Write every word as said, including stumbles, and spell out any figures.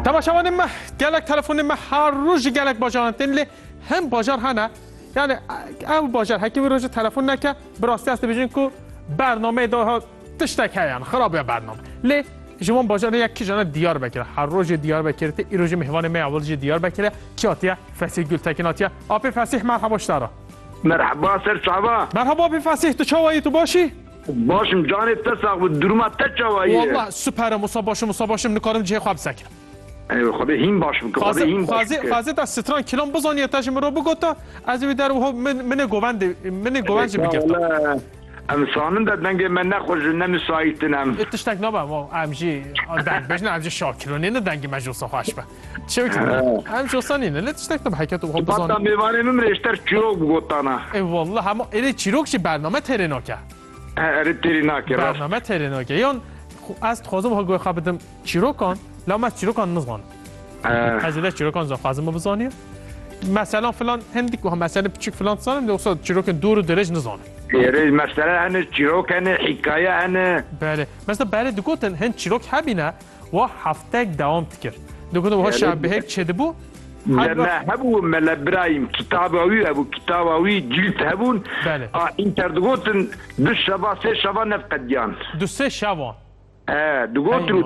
تماشاوان ما گلک تلفن ما هر روز گلک باجارتن لی هم باجار هنه یعنی او باجار هکی روز تلفن نکه براستی است بجین کو برنامه داره تشتک هیان خرابه برنامه لی جوان باجار یک جان دیار بکره هر روز دیار بکره ای روز مهمان ما اول دیار بکره کیاتیا فسیح گل تکناتیا آب فسیح مرحبا شتارا مرحبا سر صحبا مرحبا بی فسیح تو چوایی تو باشی باشم جان تساق و درمات تچوایی والله سوپر مصاب باشم مصاب باشم نکارم جه خواب سکر خدا هیم باشم که خدا هیم خازی خازی تا ستران کلام بزنی تاش مرو بگو تا از وی در من من گووند من گووند بگیرم امسانن دادن من نخوش نمیسایتنم اتشتک نبا ما امجی دنگ بجن امجی شاکرونه نه دنگ مجلس خوش به چه وقت امجی وصانی نه اتشتک نبا حکایت و بزنی بعد میوانم رشتر چیروک بگوتانا ای والله هم ایلی چیروک چی برنامه تریناکه اره تریناکه برنامه تریناکه یان از خوازم ها گوی خواب بدم چیروکان لام از چیروکان نزغان از ایده چیروکان زن خوازم بزنی مثلا فلان هندی که هم مثلا بچیک فلان سالم دوست چیروک دور و درج نزغان یه مثلا هن چیروک هن حکایه هن بله مثلا برای دکتر هن چیروک هبینه و هفته دوام تکر دکتر و شب به هک چه دبو نه هبو مل برایم کتاباوی هبو کتاباوی جلد هبون بله این تردگوتن دو شبا سه شبا نفقدیان دو سه شبا اه دگوتن